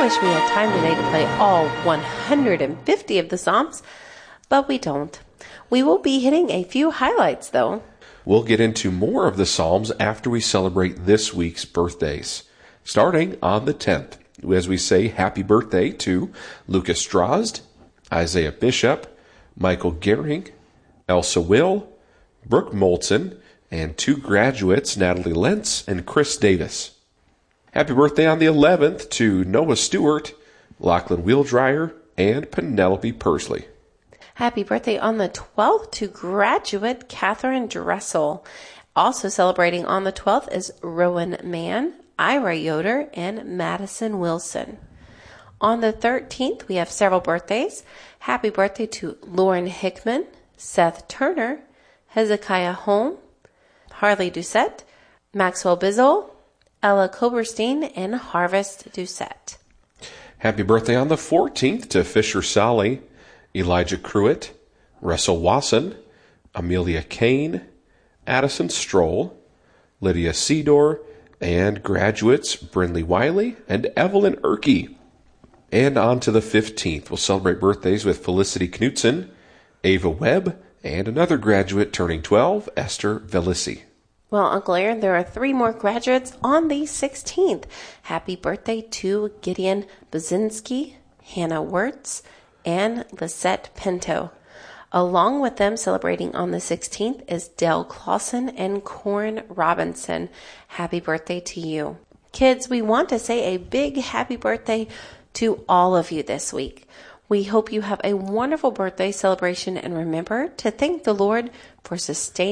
wish we had time today to play all 150 of the Psalms, but we don't. We will be hitting a few highlights, though. We'll get into more of the Psalms after we celebrate this week's birthdays, starting on the 10th, as we say happy birthday to Lucas Drozd, Isaiah Bishop, Michael Gehring, Elsa Will, Brooke Moltzen, and 2 graduates, Natalie Lentz and Chris Davis. Happy birthday on the 11th to Noah Stewart, Lachlan Wheeldryer, and Penelope Persley. Happy birthday on the 12th to graduate Catherine Dressel. Also celebrating on the 12th is Rowan Mann, Ira Yoder, and Madison Wilson. On the 13th, we have several birthdays. Happy birthday to Lauren Hickman, Seth Turner, Hezekiah Holm, Harley Doucette, Maxwell Bizzle, Ella Koberstein, and Harvest Doucette. Happy birthday on the 14th to Fisher Solly, Elijah Cruitt, Russell Wasson, Amelia Kane, Addison Stroll, Lydia Seedor, and graduates Brindley Wiley and Evelyn Erkey. And on to the 15th, we'll celebrate birthdays with Felicity Knutson, Ava Webb, and another graduate turning 12, Esther Velissi. Well, Uncle Aaron, there are 3 more graduates on the 16th. Happy birthday to Gideon Bazinski, Hannah Wirtz, and Lisette Pinto. Along with them celebrating on the 16th is Dell Clausen and Corin Robinson. Happy birthday to you. Kids, we want to say a big happy birthday to all of you this week. We hope you have a wonderful birthday celebration, and remember to thank the Lord for sustaining